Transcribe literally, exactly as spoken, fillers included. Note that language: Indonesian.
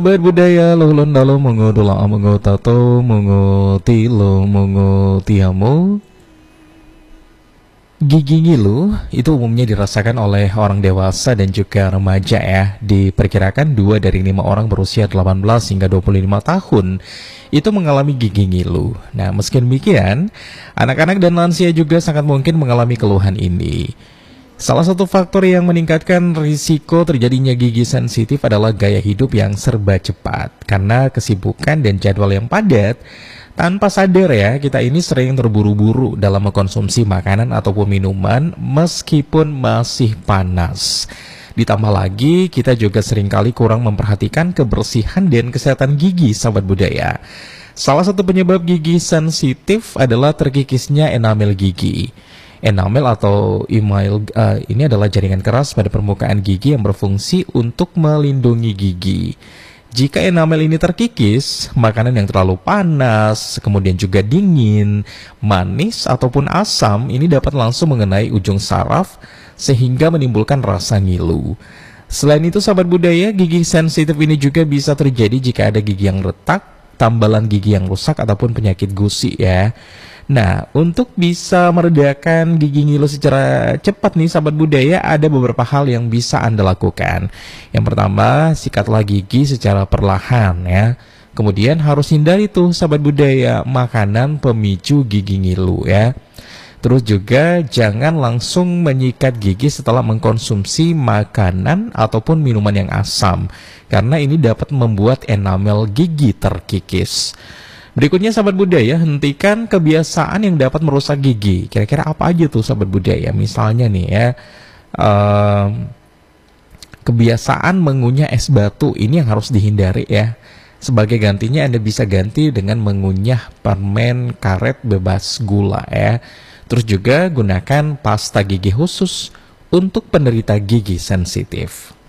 Berbudaya lulun dalu mungu dula mungu tato mungu tilo mungu tiamu. Gigi ngilu itu umumnya dirasakan oleh orang dewasa dan juga remaja ya. Diperkirakan dua dari lima orang berusia delapan belas hingga dua puluh lima tahun itu mengalami gigi ngilu. Nah, meski demikian, anak-anak dan lansia juga sangat mungkin mengalami keluhan ini. Salah satu faktor yang meningkatkan risiko terjadinya gigi sensitif adalah gaya hidup yang serba cepat. Karena kesibukan dan jadwal yang padat, tanpa sadar ya, kita ini sering terburu-buru dalam mengkonsumsi makanan ataupun minuman meskipun masih panas. Ditambah lagi, kita juga seringkali kurang memperhatikan kebersihan dan kesehatan gigi, sahabat budaya. Salah satu penyebab gigi sensitif adalah terkikisnya enamel gigi. Enamel atau email uh, ini adalah jaringan keras pada permukaan gigi yang berfungsi untuk melindungi gigi. Jika enamel ini terkikis, makanan yang terlalu panas, kemudian juga dingin, manis, ataupun asam, ini dapat langsung mengenai ujung saraf sehingga menimbulkan rasa ngilu. Selain itu, sahabat budaya, gigi sensitif ini juga bisa terjadi jika ada gigi yang retak, tambalan gigi yang rusak, ataupun penyakit gusi ya. Nah, untuk bisa meredakan gigi ngilu secara cepat nih sahabat budaya, ada beberapa hal yang bisa Anda lakukan. Yang pertama, sikatlah gigi secara perlahan ya. Kemudian harus hindari tuh sahabat budaya makanan pemicu gigi ngilu ya. Terus juga jangan langsung menyikat gigi setelah mengkonsumsi makanan ataupun minuman yang asam, karena ini dapat membuat enamel gigi terkikis. Berikutnya sahabat budaya, hentikan kebiasaan yang dapat merusak gigi. Kira-kira apa aja tuh sahabat budaya? Misalnya nih ya, um, kebiasaan mengunyah es batu ini yang harus dihindari ya. Sebagai gantinya Anda bisa ganti dengan mengunyah permen karet bebas gula ya. Terus juga gunakan pasta gigi khusus untuk penderita gigi sensitif.